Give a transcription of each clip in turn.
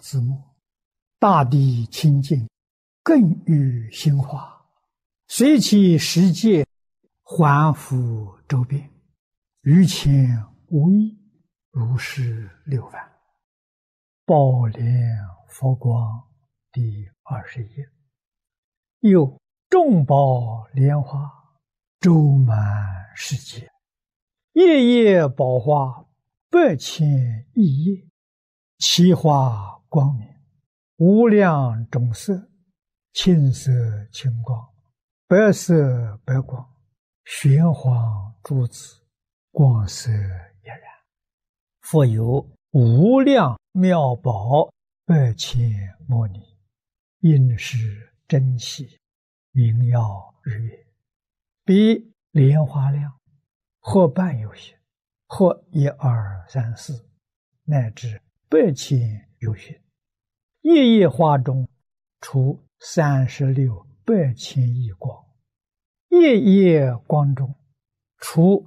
自没，大地清净，更欲兴化，随其世界，环复周遍，于前无异，如是六番。宝莲佛光第20页。又众宝莲花周满世界，夜夜宝花8,000亿叶，其花光明，无量种色，青色青光，白色白光，玄黄珠子，光色俨然。复有无量妙宝8,000摩尼，应是珍稀，明耀日月，比莲花量，或半有些，或1、2、3、4，乃至8,000有余。夜夜花中出36 8,000亿光，夜夜光中出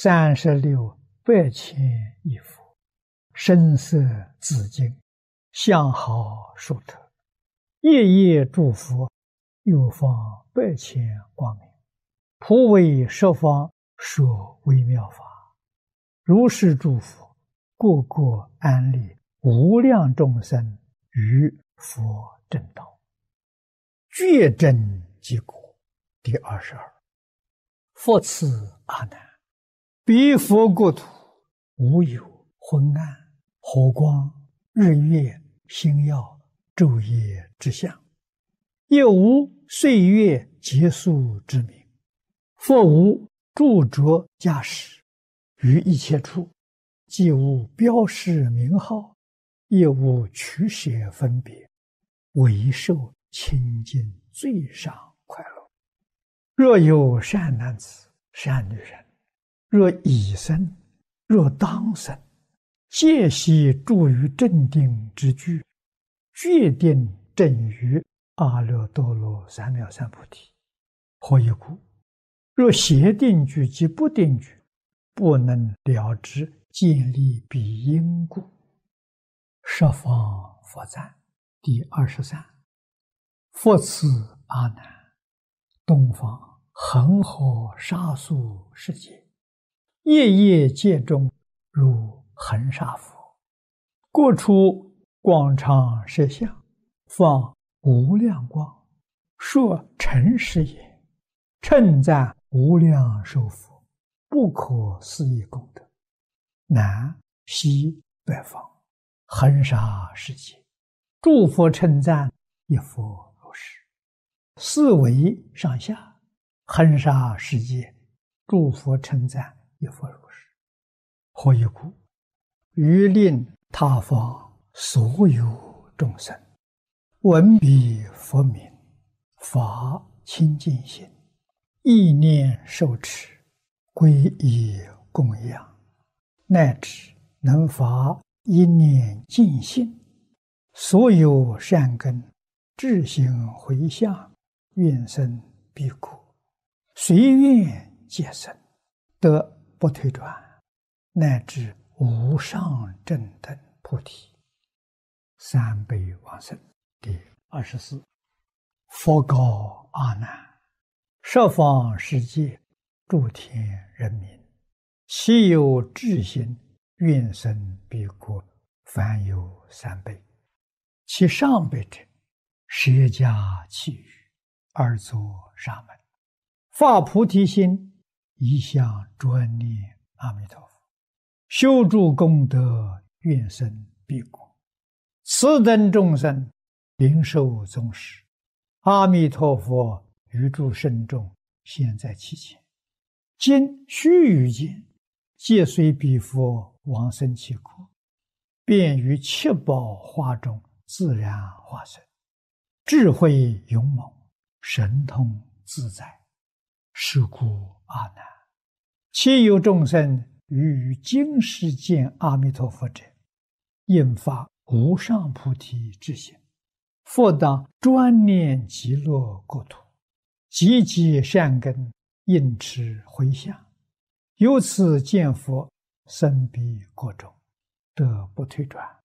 36 8,000亿佛，声色紫金，相好殊特。夜夜诸佛又放8,000光明，普为十方说微妙法。如是诸佛，个个安立无量众生于佛正道，觉真即果。第22。复次阿难，彼佛国土无有昏暗、火光、日月、星耀、昼夜之相，也无岁月结束之名，复无著着驾驶，于一切处既无标示名号，也无取舍分别，唯受清净最上快乐。若有善男子、善女人，若已生，若当生，皆悉住于正定之具，决定正于阿耨多罗三藐三菩提。何以故？若邪定具及不定具，不能了知建立彼因故。十方佛赞第23。复次阿难，东方恒河沙数世界，夜夜界中如恒沙佛，各处广长舌相，放无量光，说诚实言，称赞无量寿佛不可思议功德。南西北方恒沙世界，诸佛称赞一佛如是。四维上下恒沙世界，诸佛称赞一佛如是。何以故？欲令他方所有众生闻彼佛名，发清净心，意念受持，皈依供养，乃至能发一念净心，所有善根智行回向，愿生彼国，随愿皆生，得不退转，乃至无上正等菩提。三倍往生第24。佛告阿难，十方世界诸天人民，其有智心愿生彼国，凡有3辈。其上辈者，舍家弃语，而作沙门，发菩提心，一向专念阿弥陀佛，修诸功德，愿生彼国。此等众生领受宗师，阿弥陀佛于诸圣众现在其前，今须臾间，皆随彼佛往生其国，便于七宝花中自然化身，智慧勇猛，神通自在。是故阿难，其有众生于今世见阿弥陀佛者，应发无上菩提之心，复当专念极乐国土，积极善根，应持回向，由此见佛，生彼国中，得不退转。